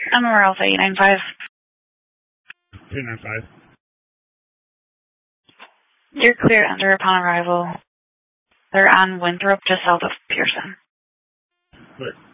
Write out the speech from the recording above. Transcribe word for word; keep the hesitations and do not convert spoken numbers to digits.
Emma Alpha eight nine five. two nine five. You're clear enter upon arrival. They're on Winthrop, just south of Pearson. But